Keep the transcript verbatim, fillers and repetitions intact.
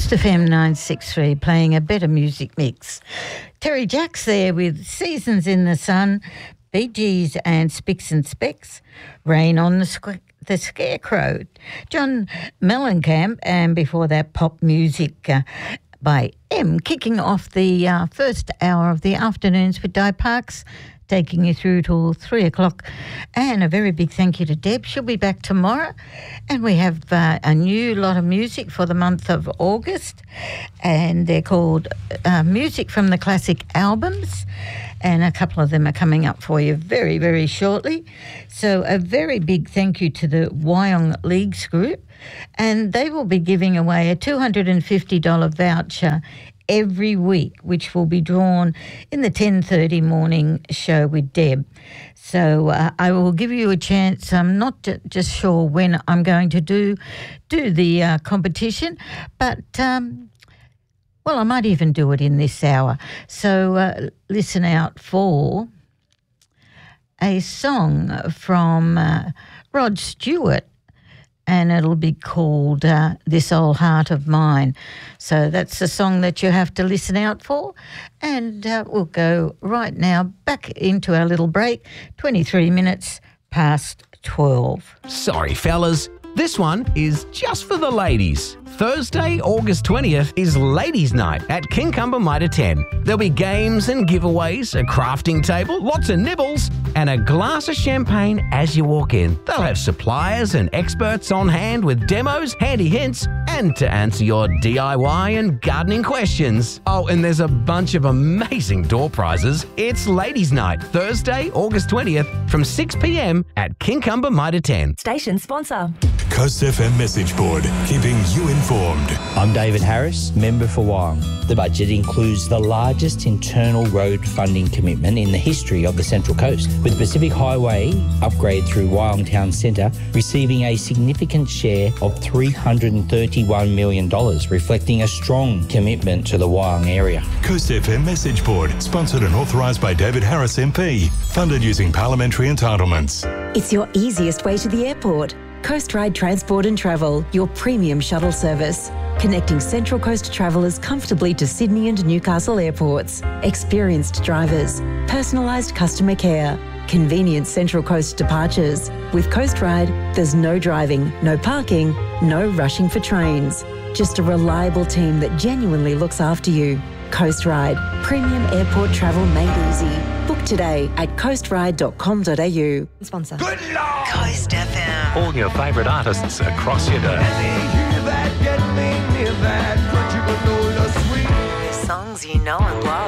Coast F M nine sixty-three playing a better music mix. Terry Jacks there with Seasons in the Sun, Bee Gees and Spicks and Specks, Rain on the Squ- the Scarecrow, John Mellencamp, and before that pop music uh, by M, kicking off the uh, first hour of the afternoons with Di Parks, taking you through till three o'clock. And a very big thank you to Deb. She'll be back tomorrow. And we have uh, a new lot of music for the month of August. And they're called uh, Music from the Classic Albums. And a couple of them are coming up for you very, very shortly. So a very big thank you to the Wyong Leagues Group. And they will be giving away a two hundred fifty dollars voucher every week, which will be drawn in the ten thirty morning show with Deb. So uh, I will give you a chance. I'm not j- just sure when I'm going to do do the uh, competition, but um, well, I might even do it in this hour. So uh, listen out for a song from uh, Rod Stewart, and it'll be called uh, This Old Heart of Mine. So that's the song that you have to listen out for. And uh, we'll go right now back into our little break, twenty-three minutes past twelve. Sorry, fellas. This one is just for the ladies. Thursday, August twentieth is Ladies' Night at Kincumber Mitre ten. There'll be games and giveaways, a crafting table, lots of nibbles, and a glass of champagne as you walk in. They'll have suppliers and experts on hand with demos, handy hints, and to answer your D I Y and gardening questions. Oh, and there's a bunch of amazing door prizes. It's Ladies' Night, Thursday, August twentieth from six p.m. at Kincumber Mitre ten. Station sponsor. Coast F M message board, keeping you informed. I'm David Harris, member for Wyong. The budget includes the largest internal road funding commitment in the history of the Central Coast, with Pacific Highway upgrade through Wyong Town Centre receiving a significant share of three hundred thirty-one million dollars, reflecting a strong commitment to the Wyong area. Coast F M message board, sponsored and authorised by David Harris M P, funded using parliamentary entitlements. It's your easiest way to the airport. Coast Ride Transport and Travel, your premium shuttle service. Connecting Central Coast travellers comfortably to Sydney and Newcastle airports. Experienced drivers. Personalised customer care. Convenient Central Coast departures. With Coast Ride, there's no driving, no parking, no rushing for trains. Just a reliable team that genuinely looks after you. Coast Ride, premium airport travel made easy. Book today at coast ride dot com dot a u. Sponsor. Good Lord! Coast F M. All your favourite artists across your day. Songs you know and love.